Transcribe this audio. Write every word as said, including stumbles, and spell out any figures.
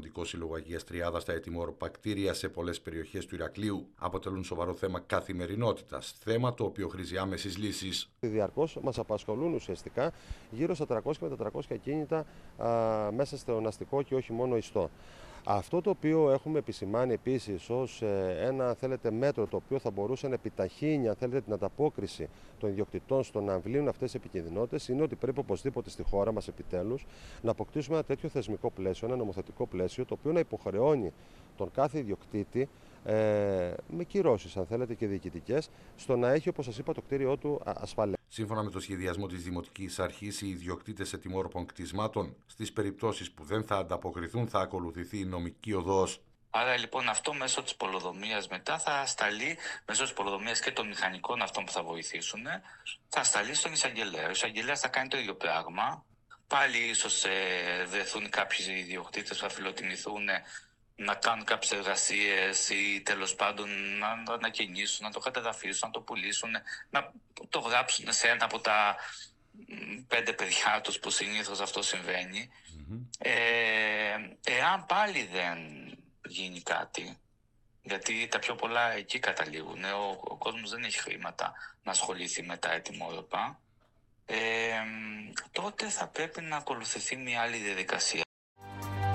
Ερευνητικό Σύλλογο Αγίας Τριάδας, τα ετοιμόρροπα κτίρια σε πολλές περιοχές του Ηρακλείου αποτελούν σοβαρό θέμα καθημερινότητας. Θέμα το οποίο χρήζει άμεσης λύσης. Διαρκώς μας απασχολούν ουσιαστικά γύρω στα τριακόσια με τετρακόσια κίνητα α, μέσα στον αστικό και όχι μόνο ιστό. Αυτό το οποίο έχουμε επισημάνει επίσης ως ένα θέλετε, μέτρο το οποίο θα μπορούσε να επιταχύνει αν θέλετε, την ανταπόκριση των ιδιοκτητών στο να αμβλύνουν αυτές τις επικινδυνότητες είναι ότι πρέπει οπωσδήποτε στη χώρα μας επιτέλους να αποκτήσουμε ένα τέτοιο θεσμικό πλαίσιο, ένα νομοθετικό πλαίσιο το οποίο να υποχρεώνει τον κάθε ιδιοκτήτη ε, με κυρώσεις αν θέλετε και διοικητικές στο να έχει όπως σας είπα το κτίριό του ασφαλές. Σύμφωνα με το σχεδιασμό της Δημοτικής Αρχής, οι ιδιοκτήτες ετοιμόρροπων κτισμάτων, στις περιπτώσεις που δεν θα ανταποκριθούν, θα ακολουθηθεί η νομική οδός. Άρα λοιπόν αυτό μέσω της πολεοδομίας μετά θα σταλεί, μέσω της πολεοδομίας και των μηχανικών αυτών που θα βοηθήσουν, θα σταλεί στον εισαγγελέα. Ο εισαγγελέας θα κάνει το ίδιο πράγμα. Πάλι ίσως ε, βρεθούν κάποιοι ιδιοκτήτες που θα φιλοτιμηθούν να κάνουν κάποιες εργασίες ή τέλος πάντων να το ανακαινήσουν, να το καταδαφίσουν, να το πουλήσουν, να το γράψουν σε ένα από τα πέντε παιδιά τους που συνήθως αυτό συμβαίνει. Mm-hmm. Ε, εάν πάλι δεν γίνει κάτι, γιατί τα πιο πολλά εκεί καταλήγουν, ο, ο κόσμος δεν έχει χρήματα να ασχοληθεί με τα ετοιμόρροπα, ε, τότε θα πρέπει να ακολουθηθεί μια άλλη διαδικασία.